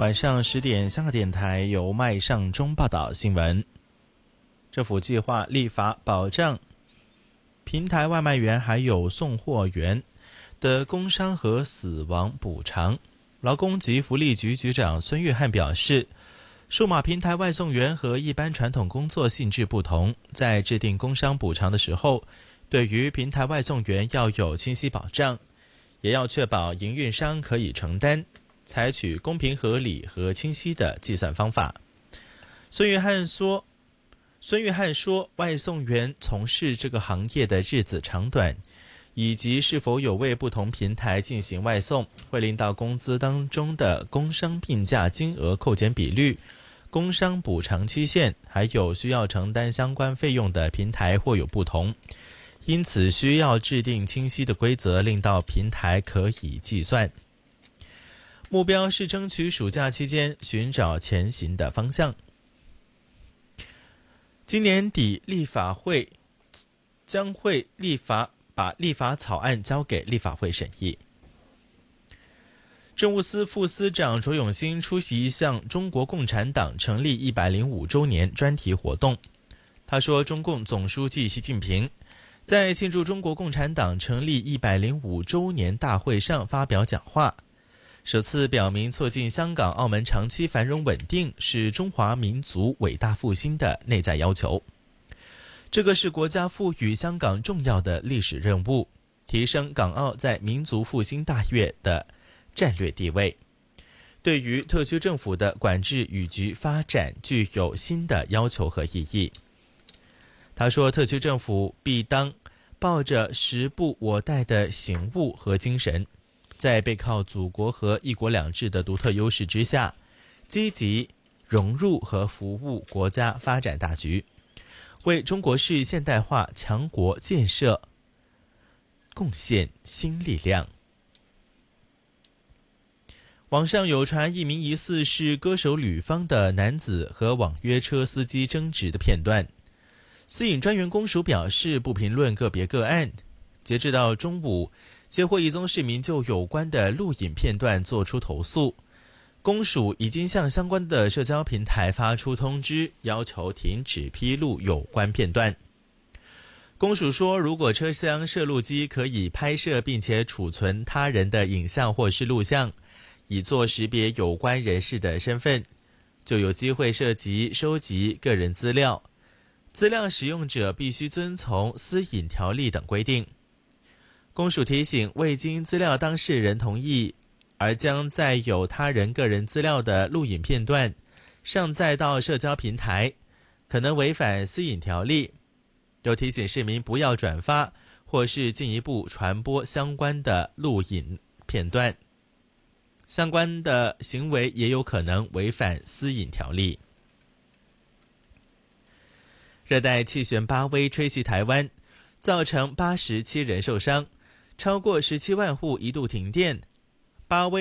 晚上10点，香港电台由麦尚中报道新闻。政府计划立法保障平台外卖员还有送货员的工伤和死亡补偿。劳工及福利局局长孙玉菡表示，数码平台外送员和一般传统工作性质不同，在制定工伤补偿的时候，对于平台外送员要有清晰保障，也要确保营运商可以承担，采取公平合理和清晰的计算方法。孙玉菡说，外送员从事这个行业的日子长短，以及是否有为不同平台进行外送，会令到工资当中的工伤病假金额扣减比率、工伤补偿期限，还有需要承担相关费用的平台或有不同，因此需要制定清晰的规则，令到平台可以计算。目标是争取暑假期间寻找前行的方向。今年底立法会将会把立法草案交给立法会审议。政务司副司长卓永兴出席一项中国共产党成立105周年专题活动。他说，中共总书记习近平在庆祝中国共产党成立105周年大会上发表讲话，首次表明促进香港、澳门长期繁荣稳定是中华民族伟大复兴的内在要求。这个是国家赋予香港重要的历史任务，提升港澳在民族复兴大业的战略地位，对于特区政府的管制与局发展具有新的要求和意义。他说，特区政府必当抱着时不我待的醒悟和精神，在背靠祖国和一国两制的独特优势之下，积极融入和服务国家发展大局，为中国式现代化强国建设贡献新力量。网上有传一名疑似是歌手吕方的男子和网约车司机争执的片段。私隐专员公署表示，不评论个别个案。截至到中午，接获一宗市民就有关的录影片段作出投诉，公署已经向相关的社交平台发出通知，要求停止披露有关片段。公署说，如果车厢摄录机可以拍摄并且储存他人的影像或是录像，以作识别有关人士的身份，就有机会涉及收集个人资料。资料使用者必须遵从私隐条例等规定。公署提醒，未经资料当事人同意而将载有他人个人资料的录影片段上载到社交平台，可能违反私隐条例。又提醒市民不要转发或是进一步传播相关的录影片段，相关的行为也有可能违反私隐条例。热带气旋巴威吹袭台湾，造成87人受伤，超过17万户一度停电。巴威